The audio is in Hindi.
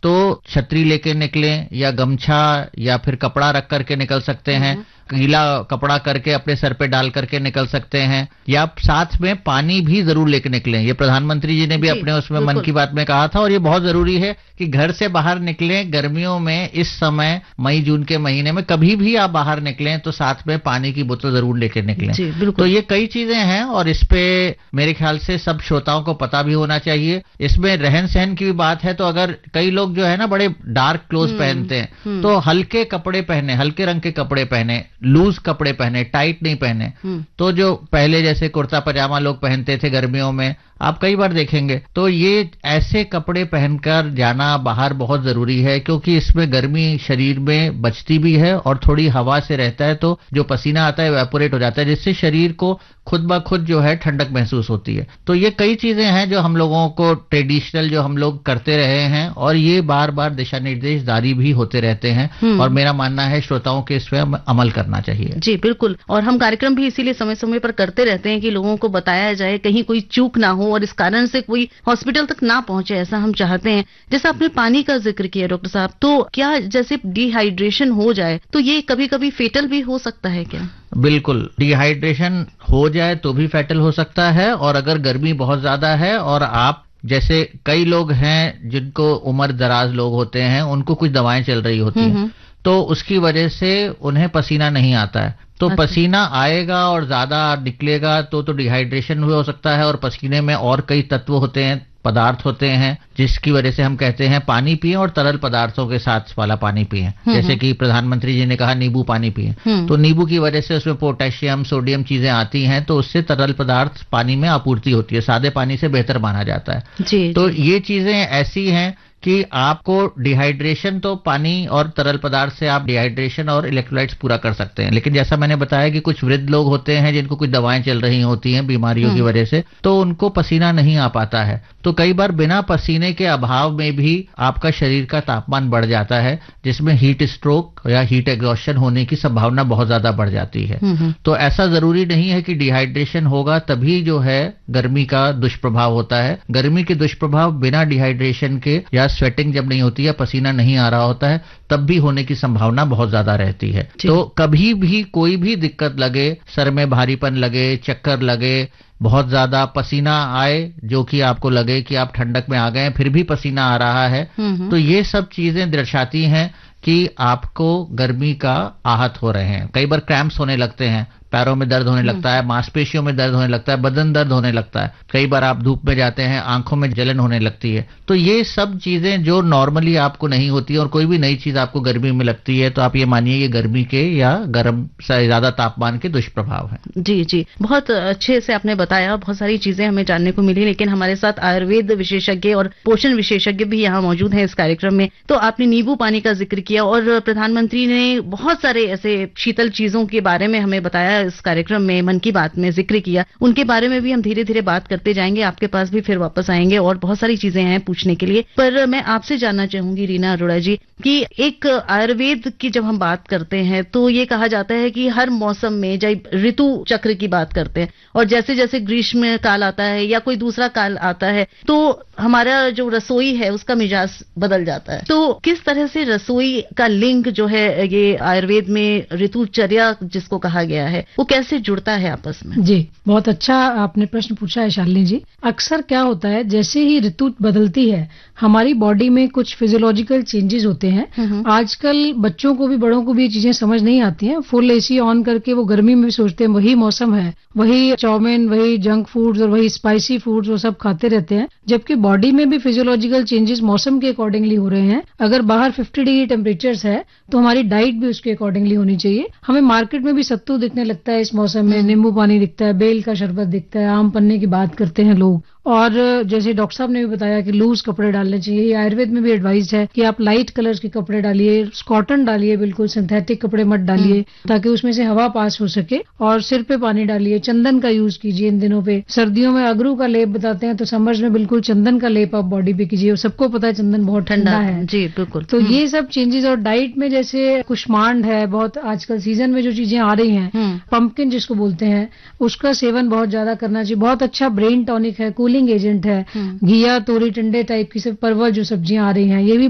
तो छतरी लेके निकलें या गमछा या फिर कपड़ा रख करके निकल सकते हैं, गीला कपड़ा करके अपने सर पे डाल करके निकल सकते हैं, या साथ में पानी भी जरूर लेके निकलें। ये प्रधानमंत्री जी ने भी अपने उसमें मन की बात में कहा था, और ये बहुत जरूरी है कि घर से बाहर निकलें गर्मियों में, इस समय मई जून के महीने में कभी भी आप बाहर निकलें तो साथ में पानी की बोतल जरूर लेके निकलें। तो ये कई चीजें हैं और इस पे मेरे ख्याल से सब श्रोताओं को पता भी होना चाहिए। इसमें रहन सहन की भी बात है, तो अगर कई लोग जो है ना बड़े डार्क क्लोथ पहनते हैं, तो हल्के कपड़े पहने, हल्के रंग के कपड़े पहने, लूज कपड़े पहने, टाइट नहीं पहने। तो जो पहले जैसे कुर्ता पजामा लोग पहनते थे गर्मियों में, आप कई बार देखेंगे, तो ये ऐसे कपड़े पहनकर जाना बाहर बहुत जरूरी है, क्योंकि इसमें गर्मी शरीर में बचती भी है और थोड़ी हवा से रहता है, तो जो पसीना आता है इवेपोरेट हो जाता है, जिससे शरीर को खुद ब खुद जो है ठंडक महसूस होती है। तो ये कई चीजें हैं जो हम लोगों को ट्रेडिशनल जो हम लोग करते रहे हैं, और ये बार बार दिशा निर्देश जारी भी होते रहते हैं, और मेरा मानना है श्रोताओं के इस पे अमल करना चाहिए। जी बिल्कुल, और हम कार्यक्रम भी इसीलिए समय समय पर करते रहते हैं कि लोगों को बताया जाए, कहीं कोई चूक ना हो और इस कारण से कोई हॉस्पिटल तक ना पहुंचे, ऐसा हम चाहते हैं। जैसा आपने पानी का जिक्र किया डॉक्टर साहब, तो क्या जैसे डिहाइड्रेशन हो जाए तो ये कभी कभी फेटल भी हो सकता है क्या? बिल्कुल, डिहाइड्रेशन हो जाए तो भी फैटल हो सकता है, और अगर गर्मी बहुत ज्यादा है और आप जैसे कई लोग हैं जिनको उम्र दराज लोग होते हैं, उनको कुछ दवाएं चल रही होती हैं, तो उसकी वजह से उन्हें पसीना नहीं आता है, तो पसीना आएगा और ज्यादा निकलेगा तो डिहाइड्रेशन भी हो सकता है। और पसीने में और कई तत्व होते हैं, पदार्थ होते हैं, जिसकी वजह से हम कहते हैं पानी पिएं और तरल पदार्थों के साथ वाला पानी पिएं। जैसे कि प्रधानमंत्री जी ने कहा नींबू पानी पिएं, तो नींबू की वजह से उसमें पोटेशियम सोडियम चीजें आती हैं, तो उससे तरल पदार्थ पानी में आपूर्ति होती है, सादे पानी से बेहतर माना जाता है। तो ये चीजें ऐसी हैं कि आपको डिहाइड्रेशन, तो पानी और तरल पदार्थ से आप डिहाइड्रेशन और इलेक्ट्रोलाइट्स पूरा कर सकते हैं, लेकिन जैसा मैंने बताया कि कुछ वृद्ध लोग होते हैं जिनको कुछ दवाएं चल रही होती हैं बीमारियों की वजह से, तो उनको पसीना नहीं आ पाता है। तो कई बार बिना पसीने के अभाव में भी आपका शरीर का तापमान बढ़ जाता है, जिसमें हीट स्ट्रोक या हीट एग्जॉस्शन होने की संभावना बहुत ज्यादा बढ़ जाती है। तो ऐसा जरूरी नहीं है कि डिहाइड्रेशन होगा तभी जो है गर्मी का दुष्प्रभाव होता है। गर्मी के दुष्प्रभाव बिना डिहाइड्रेशन के या स्वेटिंग जब नहीं होती है, पसीना नहीं आ रहा होता है, तब भी होने की संभावना बहुत ज्यादा रहती है। तो कभी भी कोई भी दिक्कत लगे, सर में भारीपन लगे, चक्कर लगे, बहुत ज्यादा पसीना आए, जो कि आपको लगे कि आप ठंडक में आ गए फिर भी पसीना आ रहा है, तो ये सब चीजें दर्शाती हैं कि आपको गर्मी का आहत हो रहे हैं। कई बार क्रैम्प्स होने लगते हैं, पैरों में दर्द होने लगता है, मांसपेशियों में दर्द होने लगता है, बदन दर्द होने लगता है, कई बार आप धूप में जाते हैं, आंखों में जलन होने लगती है। तो ये सब चीजें जो नॉर्मली आपको नहीं होती है, और कोई भी नई चीज आपको गर्मी में लगती है, तो आप ये मानिए ये गर्मी के या गर्म से ज्यादा तापमान के दुष्प्रभाव है। जी जी, बहुत अच्छे से आपने बताया, बहुत सारी चीजें हमें जानने को मिली। लेकिन हमारे साथ आयुर्वेद विशेषज्ञ और पोषण विशेषज्ञ भी यहाँ मौजूद हैं इस कार्यक्रम में। तो आपने नींबू पानी का जिक्र किया, और प्रधानमंत्री ने बहुत सारे ऐसे शीतल चीजों के बारे में हमें बताया इस कार्यक्रम में, मन की बात में जिक्र किया। उनके बारे में भी हम धीरे धीरे बात करते जाएंगे, आपके पास भी फिर वापस आएंगे, और बहुत सारी चीजें हैं पूछने के लिए। पर मैं आपसे जानना चाहूंगी रीना अरोड़ा जी कि एक आयुर्वेद की जब हम बात करते हैं तो ये कहा जाता है कि हर मौसम में, जब ऋतु चक्र की बात करते हैं, और जैसे जैसे ग्रीष्म काल आता है या कोई दूसरा काल आता है, तो हमारा जो रसोई है उसका मिजाज बदल जाता है। तो किस तरह से रसोई का लिंक जो है ये आयुर्वेद में ऋतुचर्या जिसको कहा गया है, वो कैसे जुड़ता है आपस में? जी, बहुत अच्छा आपने प्रश्न पूछा है शालिनी जी। अक्सर क्या होता है, जैसे ही ऋतु बदलती है हमारी बॉडी में कुछ फिजियोलॉजिकल चेंजेस होते हैं। आजकल बच्चों को भी बड़ों को भी ये चीजें समझ नहीं आती हैं। फुल एसी ऑन करके वो गर्मी में भी सोचते हैं वही मौसम है, वही चाउमीन, वही जंक फूड्स और वही स्पाइसी फूड्स वो सब खाते रहते हैं, जबकि बॉडी में भी फिजियोलॉजिकल चेंजेस मौसम के अकॉर्डिंगली हो रहे हैं। अगर बाहर 50 डिग्री टेम्परेचर्स है तो हमारी डाइट भी उसके अकॉर्डिंगली होनी चाहिए। हमें मार्केट में भी सत्तू दिखने लगता है इस मौसम में, नींबू पानी दिखता है, बेल का शरबत दिखता है, आम पन्ने की बात करते हैं लोग। और जैसे डॉक्टर साहब ने भी बताया कि लूज कपड़े डालने चाहिए, ये आयुर्वेद में भी एडवाइस है कि आप लाइट कलर्स के कपड़े डालिए, कॉटन डालिए, बिल्कुल सिंथेटिक कपड़े मत डालिए ताकि उसमें से हवा पास हो सके। और सिर पे पानी डालिए, चंदन का यूज कीजिए इन दिनों पे। सर्दियों में अगरू का लेप बताते हैं, तो समर्स में बिल्कुल चंदन का लेप आप बॉडी पे कीजिए। सबको पता है चंदन बहुत ठंडा है। जी बिल्कुल। तो ये सब चेंजेस, और डाइट में जैसे कुष्मांड है, बहुत आजकल सीजन में जो चीजें आ रही हैं, पंपकिन जिसको बोलते हैं, उसका सेवन बहुत ज्यादा करना चाहिए। बहुत अच्छा ब्रेन टॉनिक है, कूलिंग एजेंट है। घिया, तोरी, टिंडे टाइप की सब परवल जो सब्जियां आ रही हैं, ये भी